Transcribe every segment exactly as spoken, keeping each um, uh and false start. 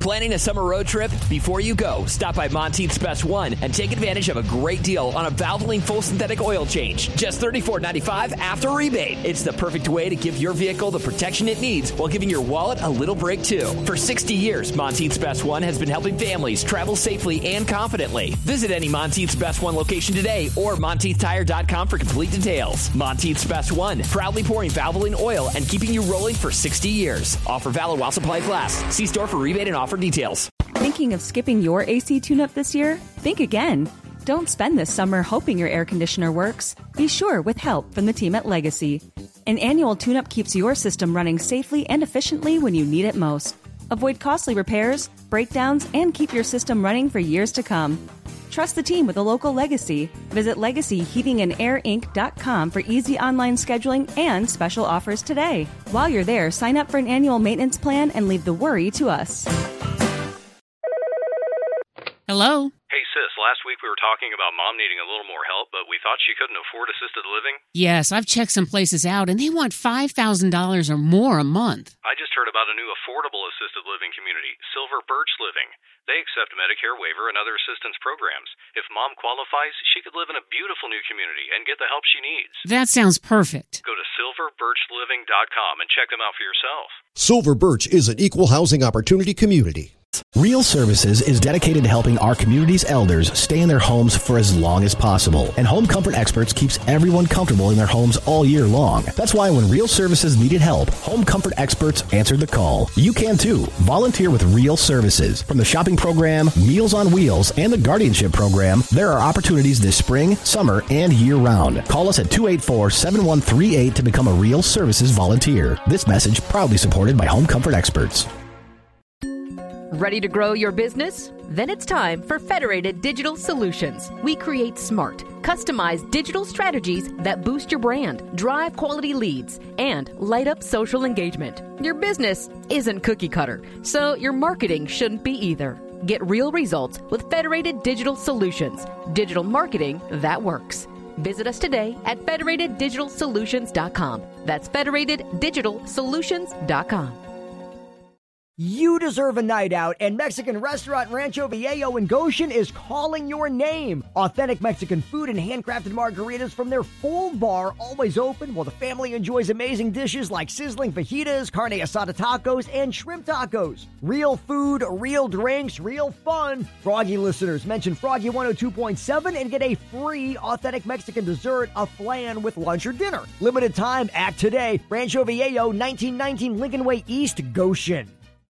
Planning a summer road trip? Before you go, stop by Monteith's Best One and take advantage of a great deal on a Valvoline full synthetic oil change. Just thirty-four ninety-five after rebate. It's the perfect way to give your vehicle the protection it needs while giving your wallet a little break too. For sixty years, Monteith's Best One has been helping families travel safely and confidently. Visit any Monteith's Best One location today or Monteith Tire dot com for complete details. Monteith's Best One, proudly pouring Valvoline oil and keeping you rolling for sixty years. Offer valid while supplies last. See store for rebate and offer details. Thinking of skipping your A C tune-up this year? Think again. Don't spend this summer hoping your air conditioner works. Be sure with help from the team at Legacy. An annual tune-up keeps your system running safely and efficiently when you need it most. Avoid costly repairs, breakdowns, and keep your system running for years to come. Trust the team with a local Legacy. Visit legacy heating and air inc dot com for easy online scheduling and special offers today. While you're there, sign up for an annual maintenance plan and leave the worry to us. Hello? Hey, sis, last week we were talking about Mom needing a little more help, but we thought she couldn't afford assisted living. Yes, I've checked some places out, and they want five thousand dollars or more a month. I just heard about a new affordable assisted living community, Silver Birch Living. They accept Medicare waiver and other assistance programs. If Mom qualifies, she could live in a beautiful new community and get the help she needs. That sounds perfect. Go to silver birch living dot com and check them out for yourself. Silver Birch is an equal housing opportunity community. Real Services is dedicated to helping our community's elders stay in their homes for as long as possible. And Home Comfort Experts keeps everyone comfortable in their homes all year long. That's why when Real Services needed help, Home Comfort Experts answered the call. You can too. Volunteer with Real Services. From the shopping program, Meals on Wheels, and the guardianship program, there are opportunities this spring, summer, and year-round. Call us at two eight four, seven one three eight to become a Real Services volunteer. This message proudly supported by Home Comfort Experts. Ready to grow your business? Then it's time for Federated Digital Solutions. We create smart, customized digital strategies that boost your brand, drive quality leads, and light up social engagement. Your business isn't cookie cutter, so your marketing shouldn't be either. Get real results with Federated Digital Solutions. Digital marketing that works. Visit us today at federated digital solutions dot com. That's federated digital solutions dot com. You deserve a night out, and Mexican restaurant Rancho Viejo in Goshen is calling your name. Authentic Mexican food and handcrafted margaritas from their full bar, always open, while the family enjoys amazing dishes like sizzling fajitas, carne asada tacos, and shrimp tacos. Real food, real drinks, real fun. Froggy listeners, mention Froggy one oh two point seven and get a free authentic Mexican dessert, a flan with lunch or dinner. Limited time, act today. Rancho Viejo, nineteen nineteen Lincoln Way East, Goshen.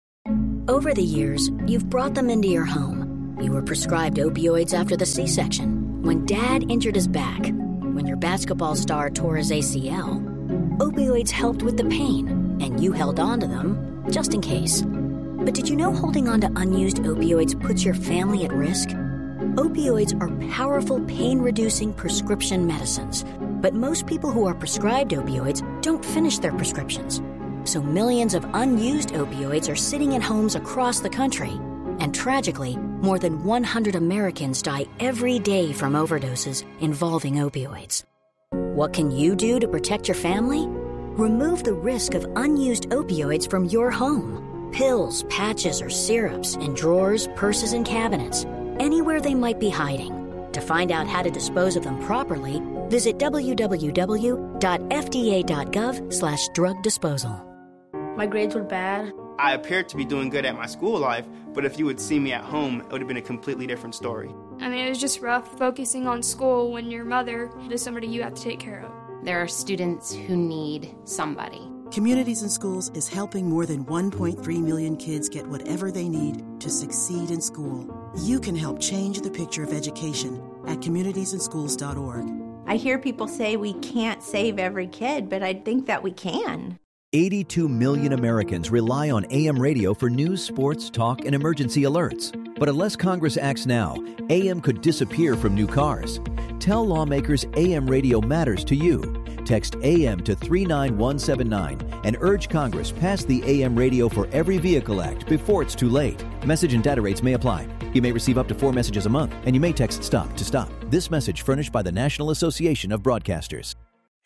Over the years, you've brought them into your home. You were prescribed opioids after the C-section, when Dad injured his back, when your basketball star tore his A C L. Opioids helped with the pain, and you held on to them just in case. But did you know holding on to unused opioids puts your family at risk? Opioids are powerful pain-reducing prescription medicines, but most people who are prescribed opioids don't finish their prescriptions. So millions of unused opioids are sitting in homes across the country. And tragically, more than one hundred Americans die every day from overdoses involving opioids. What can you do to protect your family? Remove the risk of unused opioids from your home. Pills, patches, or syrups in drawers, purses, and cabinets. Anywhere they might be hiding. To find out how to dispose of them properly, visit w w w dot f d a dot gov slash drug disposal. My grades were bad. I appeared to be doing good at my school life, but if you would see me at home, it would have been a completely different story. I mean, it was just rough focusing on school when your mother is somebody you have to take care of. There are students who need somebody. Communities in Schools is helping more than one point three million kids get whatever they need to succeed in school. You can help change the picture of education at communities in schools dot org. I hear people say we can't save every kid, but I think that we can. eighty-two million Americans rely on A M radio for news, sports, talk, and emergency alerts. But unless Congress acts now, A M could disappear from new cars. Tell lawmakers A M radio matters to you. Text A M to three nine one seven nine and urge Congress pass the A M Radio for Every Vehicle Act before it's too late. Message and data rates may apply. You may receive up to four messages a month, and you may text STOP to stop. This message furnished by the National Association of Broadcasters.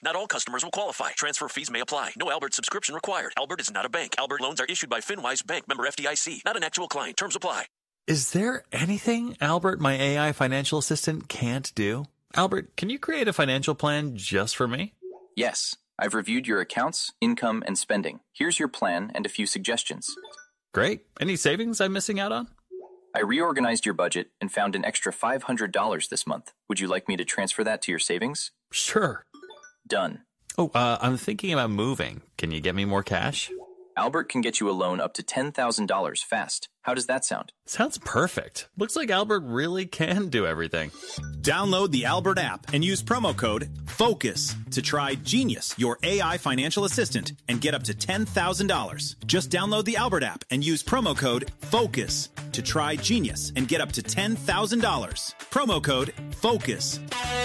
Not all customers will qualify. Transfer fees may apply. No Albert subscription required. Albert is not a bank. Albert loans are issued by FinWise Bank, member F D I C. Not an actual client. Terms apply. Is there anything Albert, my A I financial assistant, can't do? Albert, can you create a financial plan just for me? Yes. I've reviewed your accounts, income, and spending. Here's your plan and a few suggestions. Great. Any savings I'm missing out on? I reorganized your budget and found an extra five hundred dollars this month. Would you like me to transfer that to your savings? Sure. Done. Oh, uh, I'm thinking about moving. Can you get me more cash? Albert can get you a loan up to ten thousand dollars fast. How does that sound? Sounds perfect. Looks like Albert really can do everything. Download the Albert app and use promo code FOCUS to try Genius, your A I financial assistant, and get up to ten thousand dollars. Just download the Albert app and use promo code FOCUS to try Genius and get up to ten thousand dollars. Promo code FOCUS.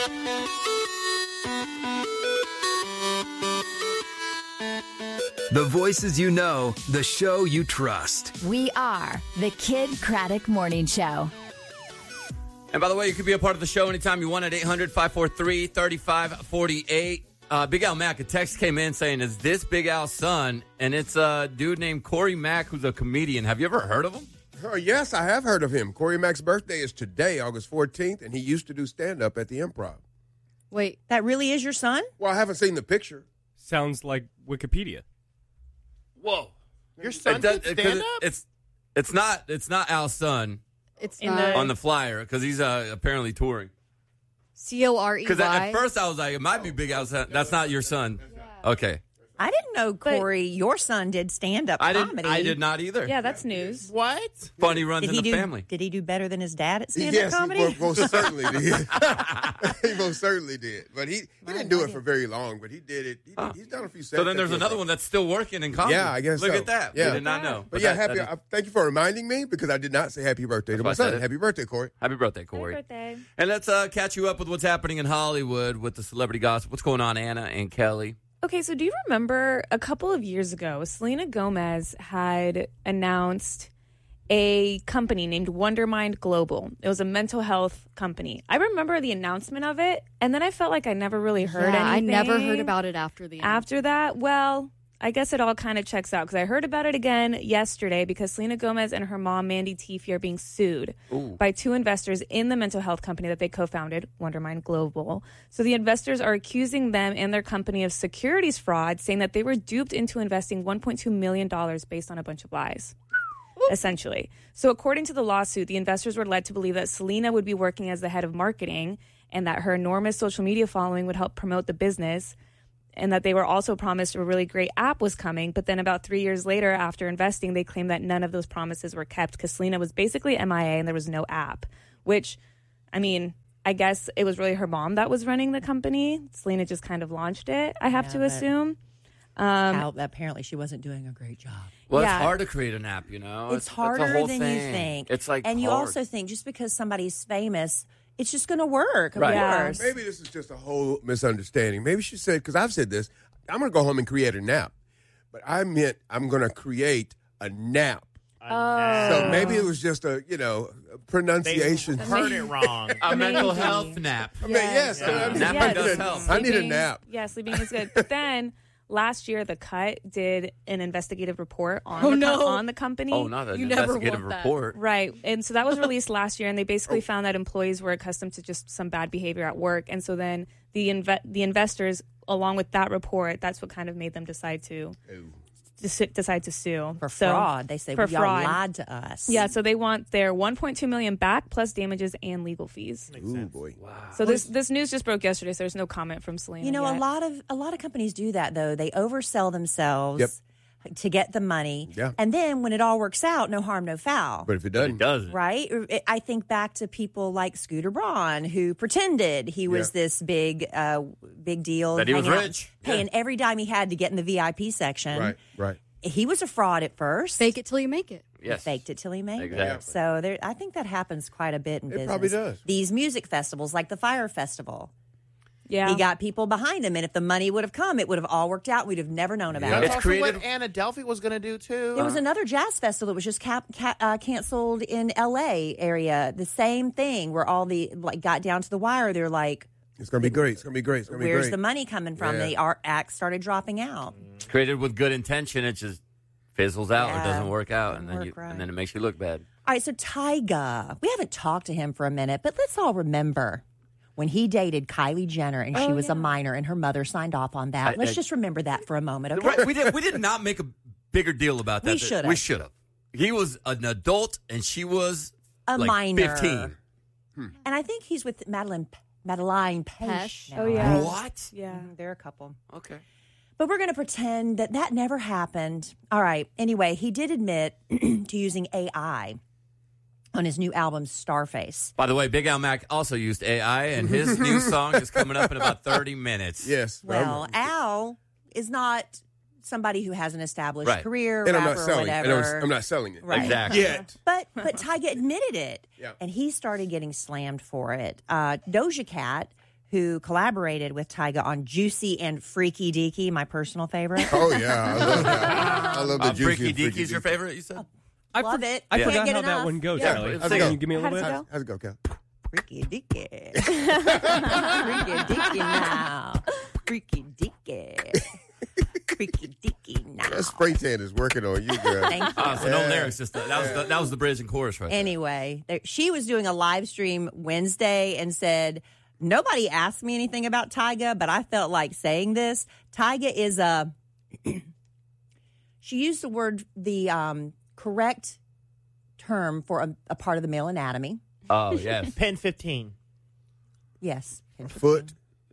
The voices you know, the show you trust. We are the Kid Craddock Morning Show. And by the way, you can be a part of the show anytime you want at eight hundred, five four three, three five four eight. Uh, Big Al Mack, a text came in saying, is this Big Al's son? And it's a dude named Corey Mack, who's a comedian. Have you ever heard of him? Oh, yes, I have heard of him. Corey Mack's birthday is today, August fourteenth, and he used to do stand-up at the Improv. Wait, that really is your son? Well, I haven't seen the picture. Sounds like Wikipedia. Whoa. Your son it does, did it, stand up? It's, it's, not, it's not Al's son. It's not. On the flyer, because he's uh, apparently touring. C O R E Y. Because at first I was like, it might be Big Al's son. That's not your son. Okay. I didn't know, Corey, your son did stand-up I comedy. didn't, I did not either. Yeah, that's news. What? Funny runs did in he the do, family. Did he do better than his dad at stand-up Yes, comedy? he most, most certainly did. He most certainly did. But he, he didn't do it for very long, but he did it. He did, he's done a few sets. So then there's another one that's still working in comedy. Yeah, I guess Look so. at that. Yeah. We did not know. But, But yeah, that- happy. that is- I, thank you for reminding me because I did not say happy birthday to my That's why I son. said it. Happy birthday, Corey. Happy birthday, Corey. Happy birthday. And let's uh, catch you up with what's happening in Hollywood with the celebrity gossip. What's going on, Anna and Kelly? Okay, so do you remember a couple of years ago, Selena Gomez had announced a company named Wondermind Global. It was a mental health company. I remember the announcement of it, and then I felt like I never really heard Yeah, I anything. never heard about it after the After that, well, I guess it all kind of checks out because I heard about it again yesterday because Selena Gomez and her mom, Mandy Teefey, are being sued Ooh. by two investors in the mental health company that they co-founded, Wondermind Global. So the investors are accusing them and their company of securities fraud, saying that they were duped into investing one point two million dollars based on a bunch of lies. Essentially. So according to the lawsuit, the investors were led to believe that Selena would be working as the head of marketing and that her enormous social media following would help promote the business, and that they were also promised a really great app was coming. But then about three years later, after investing, they claimed that none of those promises were kept because Selena was basically M I A and there was no app, which, I mean, I guess it was really her mom that was running the company. Selena just kind of launched it, I have Yeah, to but- assume. Um, How, apparently, she wasn't doing a great job. Well, Yeah. it's hard to create an app, you know? It's a harder whole than you thing. think. It's like and you hard. also think just because somebody's famous, it's just going to work. Of Right. course. Maybe this is just a whole misunderstanding. Maybe she said, because I've said this, I'm going to go home and create a nap. But I meant I'm going to create a nap. So maybe it was just a, you know, a pronunciation. They heard it wrong. A mental Maybe. health nap. I mean, yes. Yeah. I, mean, Napping I need does a- help. I need a Sleeping- nap. Yeah, sleeping is good. But then last year, The Cut did an investigative report on, Oh, the, no. co- on the company. Oh, not an You never investigative want that. report. Right. And so that was released last year, and they basically found that employees were accustomed to just some bad behavior at work. And so then the inve- the investors, along with that report, that's what kind of made them decide to dec- decide to sue. For So- fraud. They say, for well, y'all fraud. lied to us. Yeah, so they want their one point two million dollars back plus damages and legal fees. Ooh, boy. Wow. So this this news just broke yesterday, so there's no comment from Selena. You know, yet. a lot of a lot of companies do that though. They oversell themselves Yep. to get the money, Yeah. and then when it all works out, no harm, no foul. But if it doesn't, doesn't. Right? I think back to people like Scooter Braun, who pretended he was Yeah. this big, uh, big deal, That he was hanging out, rich. paying Yeah. every dime he had to get in the V I P section. Right, right. He was a fraud at first. Fake it till you make it. Yes. He faked it till he made it. Exactly. So there, I think that happens quite a bit in It business. probably does. These music festivals, like the Fire Festival. Yeah. He got people behind him, and if the money would have come, it would have all worked out. We'd have never known about Yeah. it. That's It's also created- what Anna Delphi was going to do, too. There was another jazz festival that was just cap, ca- uh, canceled in L A area. The same thing, where all the like got down to the wire. They're like, It's going to be great. It's going to be great. It's going to be Where's great. the money coming from? Yeah. The art act started dropping out. Created with good intention, it just fizzles out Yeah, or doesn't work out, and then work you, right. and then it makes you look bad. All right, so Tyga, we haven't talked to him for a minute, but let's all remember when he dated Kylie Jenner and she Oh, was yeah. a minor and her mother signed off on that. I- let's I- just remember that for a moment, okay? Right, we did. We did not make a bigger deal about that. We that- should've. We should have. He was an adult, and she was A like minor. fifteen. And I think he's with Madeline Madeline Pesh. Pesh. now. Oh, yeah. What? Yeah. Mm, They're a couple. Okay. But we're going to pretend that that never happened. All right. Anyway, he did admit to using A I on his new album, Starface. By the way, Big Al Mac also used A I, and his new song is coming up in about thirty minutes. Yes. Well, Al is not somebody who has an established Right. career, and I'm rapper not or selling it. And whatever. I'm, I'm not selling it. Right. Exactly. Yet. But but Tyga admitted it, Yeah. and he started getting slammed for it. Uh, Doja Cat, who collaborated with Tyga on Juicy and Freaky Deaky, my personal favorite. Oh, yeah. I love that. I love the Uh, juicy Freaky and freaky Deaky's your deaky. favorite, you said? I love it. I Can't forgot get how enough. that one goes, Yeah, Kelly. how's So it can go? you give me a How little does bit? it go? How's it go, Cal? Freaky Deaky. Freaky Deaky now. Freaky Deaky. Freaky Deaky now. That spray tan is working on you, girl. Thank you. Oh, so no lyrics. Just the, that was the, that was the bridge and chorus right there. Anyway, there, she was doing a live stream Wednesday and said, nobody asked me anything about Tyga, but I felt like saying this. Tyga is a, she used the word, the um, correct term for a, a part of the male anatomy. Oh, yes. Pen fifteen. Yes. Foot.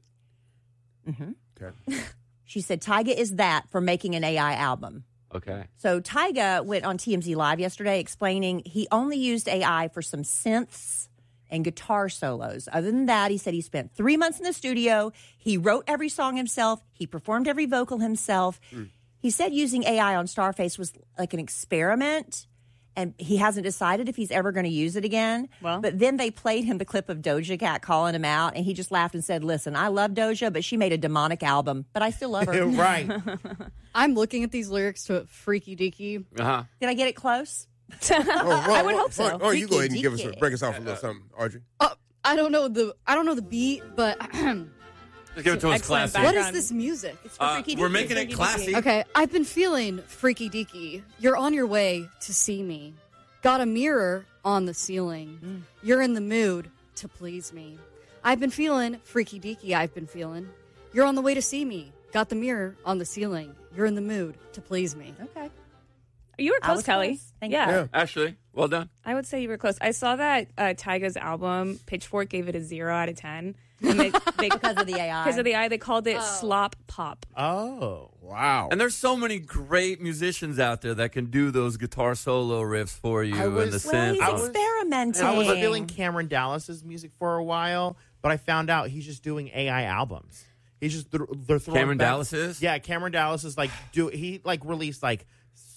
Mm-hmm. Okay. She said Tyga is that for making an A I album. Okay. So Tyga went on T M Z Live yesterday explaining he only used A I for some synths and guitar solos. Other than that, he said he spent three months in the studio. He wrote every song himself. He performed every vocal himself. Mm. He said using A I on Starface was like an experiment, and he hasn't decided if he's ever going to use it again. Well. But then they played him the clip of Doja Cat calling him out, and he just laughed and said, listen, I love Doja, but she made a demonic album, but I still love her. Right. I'm looking at these lyrics to Freaky Deaky. Uh-huh. Did I get it close? Oh, well, I would hope so. Oh, oh, you go ahead and give us a, Freaky break us off a little something, Audrey. Uh, I don't know the I don't know the beat, but Just give it to us Excellent classy. what is Background. this music? It's for Uh, Freaky we're Deaky. making it Freaky classy. Deaky. Okay, I've been feeling freaky deaky. You're on your way to see me. Got a mirror on the ceiling. Mm. You're in the mood to please me. I've been feeling freaky deaky. I've been feeling. You're on the way to see me. Got the mirror on the ceiling. You're in the mood to please me. Okay. You were I close, was Kelly. close. Thank yeah. you. Yeah. Ashley, well done. I would say you were close. I saw that uh, Tyga's album, Pitchfork gave it a zero out of ten. And they, they, Because of the A I. Because of the eye, they called it slop pop. Oh. Wow. And there's so many great musicians out there that can do those guitar solo riffs for you I was- and the Well, synth. he's I was- experimenting. I was feeling Cameron Dallas's music for a while, but I found out he's just doing A I albums. He's just th- they're throwing Cameron back- Dallas is? Yeah, Cameron Dallas is like do he like released like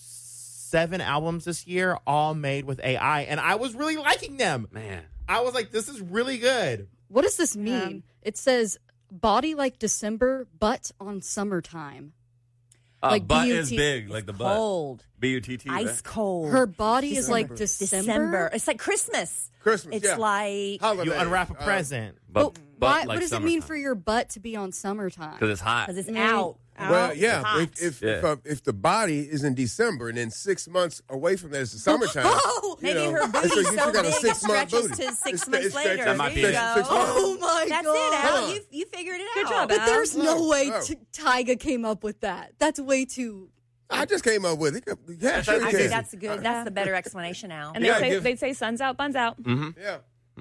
seven albums this year, all made with A I, and I was really liking them. Man. I was like, this is really good. What does this mean? it says body like December, butt on summertime. Uh, Like butt B U T is big, like the butt. Cold. B U T T. Ice right? cold. Her body is December. like December. December. It's like Christmas. Christmas, It's yeah. like Holiday. You unwrap a Uh, present. But, but Why, like what does it mean summertime. for your butt to be on summertime? Because it's hot. because it's Mm. out. Well, out, yeah. hot. If if, Yeah. if, uh, if the body is in December and then six months away from that is the summertime. Oh, you maybe know, her booty's so you so got a big it six month stretches booty. to six It months st- it later. stretches- That might be There it. you go. Six months. Oh my That's god! it, Al. Huh. You, you figured it Good out. job, But Al. there's no No, way no. t- Tyga came up with that. That's way too. I just came up with it. Yeah, sure I you think can. that's good. That's the better explanation, Al. And You they gotta say give- they'd say sun's out, buns out. Mm-hmm. Yeah.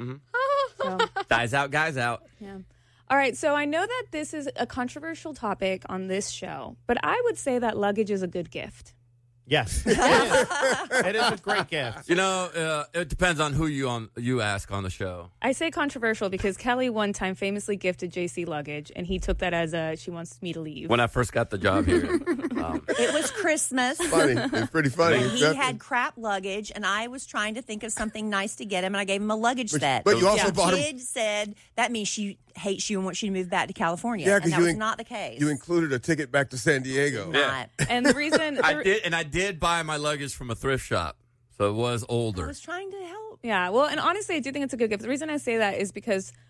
So, Guys out, guys out. yeah. All right, so I know that this is a controversial topic on this show, but I would say that luggage is a good gift. Yes, it is. It is a great gift. You know, uh, it depends on who you on you ask on the show. I say controversial because Kelly one time famously gifted J C luggage, and he took that as a she wants me to leave. When I first got the job here, um, It was Christmas. Funny. It's pretty funny. And he Definitely. had crap luggage, and I was trying to think of something nice to get him, and I gave him a luggage But- set. but you also the bought him- kid said that means she hates you and wants you to move back to California, Yeah, and 'cause that you was in- not the case. You included a ticket back to San Diego. Not. And the reason I the- did, and I did buy my luggage from a thrift shop, so it was I older. was trying to help. Yeah, well, and honestly, I do think it's a good gift. The reason I say that is because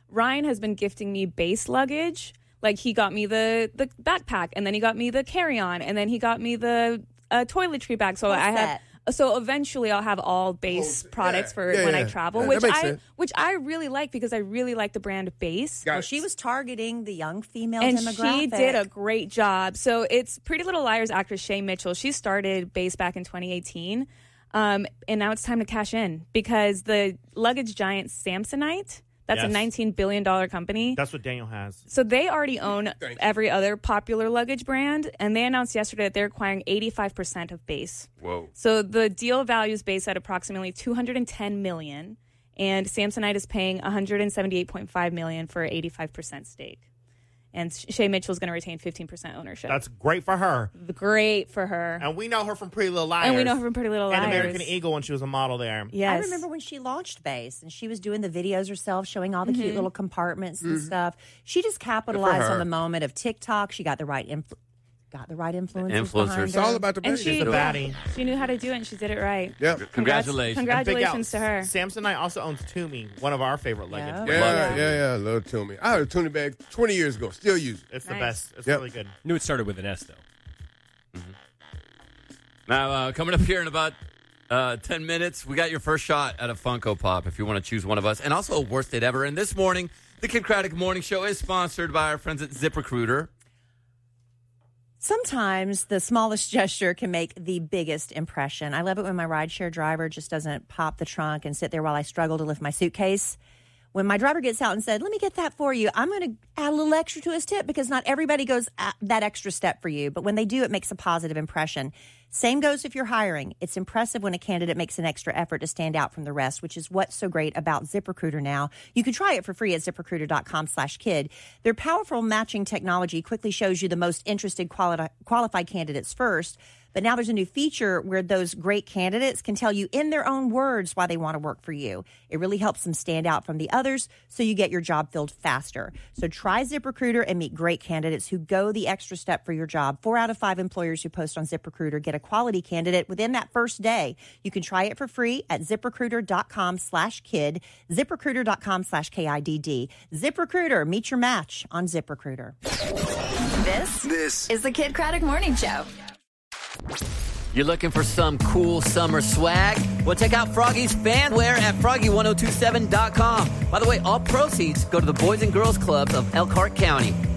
Ryan has been gifting me base luggage. Like he got me the the backpack, and then he got me the carry-on, and then he got me the uh, toiletry bag. So What's I that? have. So eventually, I'll have all base Oh, products yeah. for Yeah, when yeah. I travel, Yeah, that which makes I sense. which I really like because I really like the brand Base. Well, she was targeting the young female And demographic. she did a great job. So it's Pretty Little Liars actress Shay Mitchell. She started Base back in twenty eighteen, um, and now it's time to cash in because the luggage giant Samsonite. That's Yes. a nineteen billion dollars company. That's what Daniel has. So they already own every other popular luggage brand, and they announced yesterday that they're acquiring eighty-five percent of Base. Whoa. So the deal values Base at approximately two hundred ten million dollars, and Samsonite is paying one hundred seventy-eight point five million dollars for an eighty-five percent stake. And Shay Mitchell is going to retain fifteen percent ownership. That's great for her. Great for her. And we know her from Pretty Little Liars. And we know her from Pretty Little Liars. And American Eagle when she was a model there. Yes. I remember when she launched Base and she was doing the videos herself, showing all the cute Mhm. little compartments and Mhm. stuff. She just capitalized her. on the moment of TikTok. She got the right influ- got the right influencers. Influencers. behind It's her. all about the And base. she, She's a baddie. she knew how to do it, and she did it right. Yeah. Congrats- Congratulations. Congratulations to her. Samsonite also owns Toomey, one of our favorite luggage Yeah. Yeah, brands. yeah, yeah, Little Toomey. I had a Toomey bag twenty years ago. Still use it. It's the Nice. best. It's Yep. really good. Knew it started with an S, though. Now, uh, coming up here in about uh, ten minutes, we got your first shot at a Funko Pop if you want to choose one of us. And also a worst date ever. And this morning, the Kid Craddock Morning Show is sponsored by our friends at ZipRecruiter. Sometimes the smallest gesture can make the biggest impression. I love it when my rideshare driver just doesn't pop the trunk and sit there while I struggle to lift my suitcase. When my driver gets out and said, let me get that for you, I'm going to add a little extra to his tip because not everybody goes at that extra step for you. But when they do, it makes a positive impression. Same goes if you're hiring. It's impressive when a candidate makes an extra effort to stand out from the rest, which is what's so great about ZipRecruiter now. You can try it for free at ZipRecruiter.com slash kid. Their powerful matching technology quickly shows you the most interested quali- qualified candidates first. But now there's a new feature where those great candidates can tell you in their own words why they want to work for you. It really helps them stand out from the others so you get your job filled faster. So try ZipRecruiter and meet great candidates who go the extra step for your job. Four out of five employers who post on ZipRecruiter get a quality candidate within that first day. You can try it for free at ZipRecruiter.com slash kid, ZipRecruiter.com slash K I D D. ZipRecruiter, meet your match on ZipRecruiter. This, this is the Kid Craddock Morning Show. You're looking for some cool summer swag? Well, check out Froggy's Fanwear at froggy ten twenty-seven dot com. By the way, all proceeds go to the Boys and Girls Clubs of Elkhart County.